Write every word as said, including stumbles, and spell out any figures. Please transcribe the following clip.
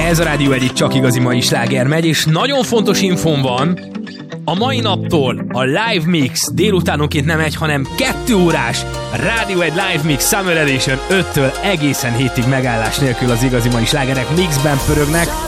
Ez a Rádió Egy csak igazi mai sláger megy, és nagyon fontos infón van. A mai naptól a Live Mix délutánonként nem egy, hanem kettő órás Rádió Egy Live Mix Summer Edition öttől egészen hétig megállás nélkül az igazi mai slágerek mixben pörögnek.